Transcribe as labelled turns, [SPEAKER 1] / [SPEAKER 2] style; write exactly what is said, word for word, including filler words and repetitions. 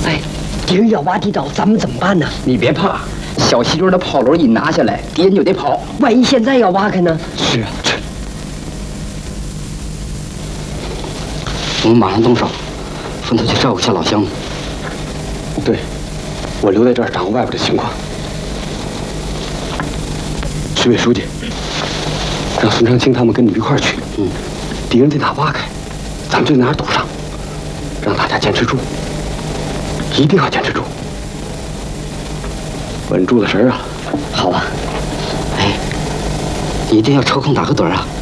[SPEAKER 1] 哎，敌人要挖地道，咱们怎么办呢？
[SPEAKER 2] 你别怕，小西墩的炮楼一拿下来，敌人就得跑。
[SPEAKER 1] 万一现在要挖开呢？
[SPEAKER 2] 是啊，是。我们马上动手，分头去照顾一下老乡。
[SPEAKER 3] 对，我留在这儿掌握外边的情况。徐委书记，让孙长青他们跟你们一块儿去。嗯，敌人在哪挖开，咱们就在哪儿堵上，让大家坚持住，一定要坚持住，稳住了神啊！
[SPEAKER 2] 好啊。哎，你一定要抽空打个盹啊。